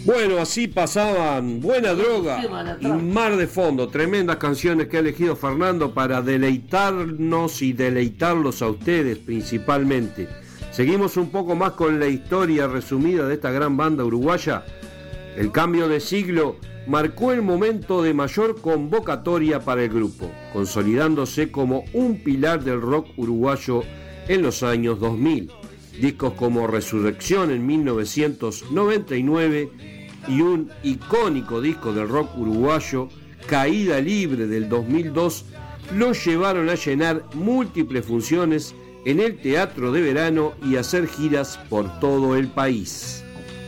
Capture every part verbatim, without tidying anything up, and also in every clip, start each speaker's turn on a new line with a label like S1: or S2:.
S1: Bueno, así pasaban Buena Droga y Mar de Fondo, tremendas canciones que ha elegido Fernando para deleitarnos y deleitarlos a ustedes principalmente. Seguimos un poco más con la historia resumida de esta gran banda uruguaya. El cambio de siglo marcó el momento de mayor convocatoria para el grupo, consolidándose como un pilar del rock uruguayo en los años dos mil. Discos como Resurrección en mil novecientos noventa y nueve y un icónico disco del rock uruguayo, Caída Libre del dos mil dos, los llevaron a llenar múltiples funciones en el Teatro de Verano y hacer giras por todo el país.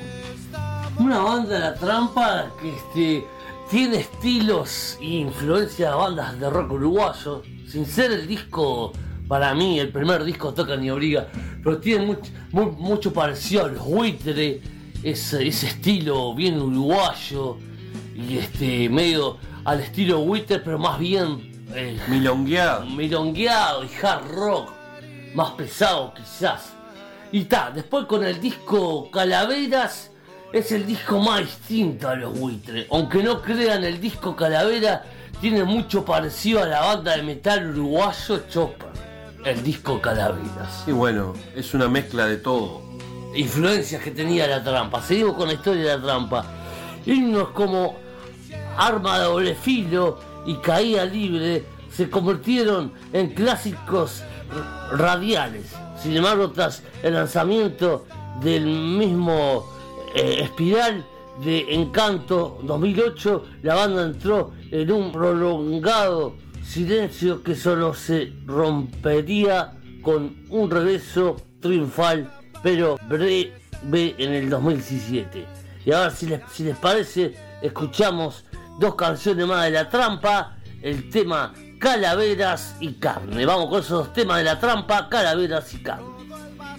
S2: Una banda de La Trampa que este, tiene estilos e influencia de bandas de rock uruguayo, sin ser el disco, para mí, el primer disco Toca ni Obliga, pero tiene mucho, muy, mucho parecido a Los Buitres, ese, ese estilo bien uruguayo y este medio al estilo Buitres, pero más bien eh,
S1: milongueado.
S2: milongueado y hard rock, más pesado quizás. Y ta, después con el disco Calaveras, es el disco más distinto a Los Buitres. Aunque no crean, el disco Calavera tiene mucho parecido a la banda de metal uruguayo Chopper, el disco Calaveras.
S1: Y bueno, es una mezcla de todo.
S2: Influencias que tenía La Trampa. Seguimos con la historia de La Trampa. Himnos como Arma de doble filo y Caída Libre se convirtieron en clásicos radiales. Sin embargo, tras el lanzamiento del mismo eh, Espiral de Encanto dos mil ocho, la banda entró en un prolongado silencio que solo se rompería con un regreso triunfal, pero breve, en el dos mil diecisiete. Y ahora, si les, si les parece, escuchamos dos canciones más de La Trampa, el tema Calaveras y Carne. Vamos con esos dos temas de La Trampa, Calaveras y Carne.